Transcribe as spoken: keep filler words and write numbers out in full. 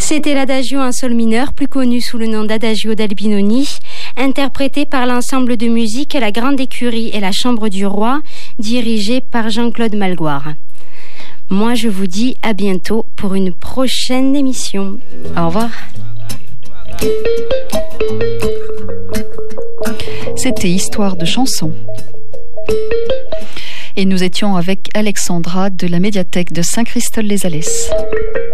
C'était l'Adagio en sol mineur, plus connu sous le nom d'Adagio d'Albinoni, interprété par l'ensemble de musique La Grande Écurie et la Chambre du Roi, dirigé par Jean-Claude Malgoire. Moi, je vous dis à bientôt pour une prochaine émission. Au revoir. C'était Histoire de chansons. Et nous étions avec Alexandra de la médiathèque de Saint-Christol-les-Alès.